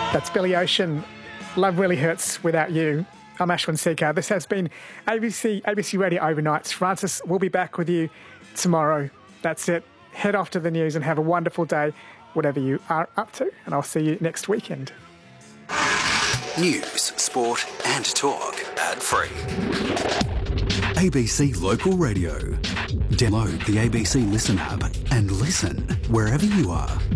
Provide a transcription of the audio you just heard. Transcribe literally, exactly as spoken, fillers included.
That's Billy Ocean. Love really hurts without you. I'm Ashwin Seekar. This has been A B C, A B C Radio Overnights. Francis will be back with you tomorrow. That's it. Head off to the news and have a wonderful day, whatever you are up to. And I'll see you next weekend. News, sport and talk. Ad-free. A B C Local Radio. Download the A B C Listen app and listen wherever you are.